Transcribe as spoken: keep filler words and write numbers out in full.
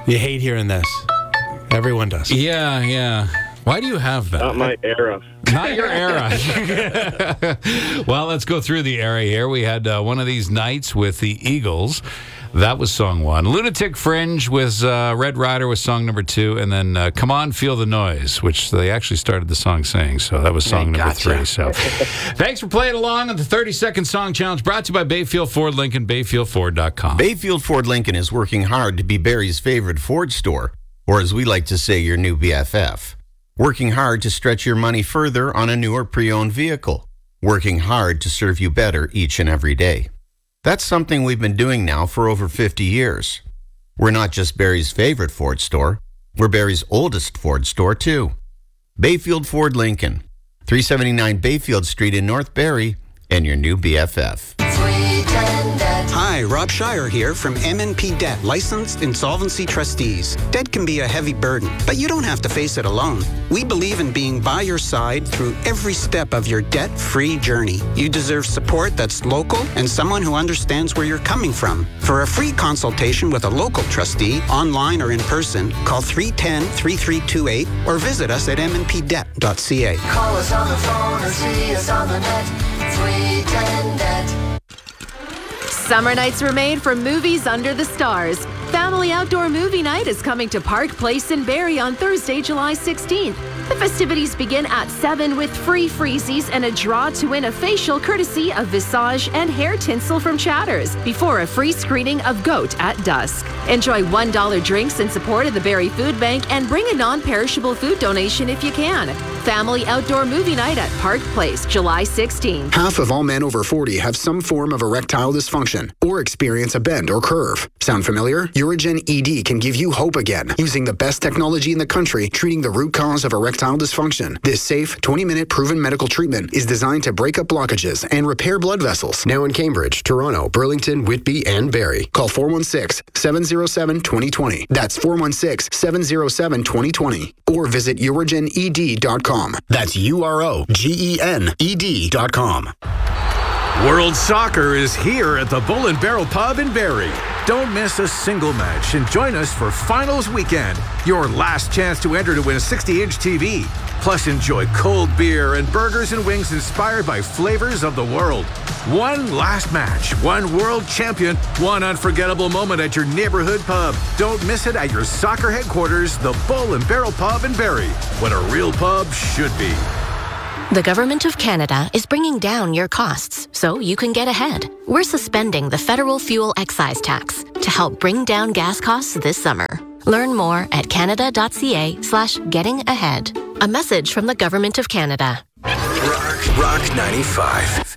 You hate hearing this. Everyone does. Yeah, yeah. Why do you have that? Not my era. Not your era. Well, let's go through the era here. We had uh, One of These Nights with the Eagles. That was song one. Lunatic Fringe was uh, Red Rider was song number two. And then uh, Come On, Feel the Noise, which they actually started the song saying. So that was song I number gotcha. three. So thanks for playing along on the thirty-second Song Challenge, brought to you by Bayfield Ford Lincoln, bayfield ford dot com. Bayfield Ford Lincoln is working hard to be Barrie's favorite Ford store, or as we like to say, your new B F F. Working hard to stretch your money further on a new or pre-owned vehicle. Working hard to serve you better each and every day. That's something we've been doing now for over fifty years. We're not just Barrie's favorite Ford store, we're Barrie's oldest Ford store too. Bayfield Ford Lincoln, three seventy-nine Bayfield Street in North Barrie, and your new B F F. Hi, Rob Shire here from M and P Debt, licensed insolvency trustees. Debt can be a heavy burden, but you don't have to face it alone. We believe in being by your side through every step of your debt-free journey. You deserve support that's local and someone who understands where you're coming from. For a free consultation with a local trustee, online or in person, call three one zero, three three two eight or visit us at m n p debt dot c a. Call us on the phone or see us on the net. three ten debt. Summer nights were made for movies under the stars. Family Outdoor Movie Night is coming to Park Place in Barrie on Thursday, July sixteenth. The festivities begin at seven with free freezies and a draw to win a facial courtesy of Visage and hair tinsel from Chatters before a free screening of Goat at dusk. Enjoy one dollar drinks in support of the Barrie Food Bank and bring a non-perishable food donation if you can. Family Outdoor Movie Night at Park Place, July sixteenth. Half of all men over forty have some form of erectile dysfunction or experience a bend or curve. Sound familiar? Urigen E D can give you hope again using the best technology in the country treating the root cause of erectile dysfunction. This safe, twenty-minute proven medical treatment is designed to break up blockages and repair blood vessels. Now in Cambridge, Toronto, Burlington, Whitby, and Barrie. Call four one six, seven zero seven, two zero two zero. That's four one six, seven zero seven, two zero two zero. Or visit urigen e d dot com. That's U R O G E N E D dot com. World Soccer is here at the Bull and Barrel Pub in Barrie. Don't miss a single match and join us for Finals Weekend, your last chance to enter to win a sixty inch T V. Plus, enjoy cold beer and burgers and wings inspired by flavors of the world. One last match, one world champion, one unforgettable moment at your neighborhood pub. Don't miss it at your soccer headquarters, the Bull and Barrel Pub in Barrie, what a real pub should be. The Government of Canada is bringing down your costs so you can get ahead. We're suspending the federal fuel excise tax to help bring down gas costs this summer. Learn more at canada.ca slash getting ahead. A message from the Government of Canada. Rock, Rock ninety-five.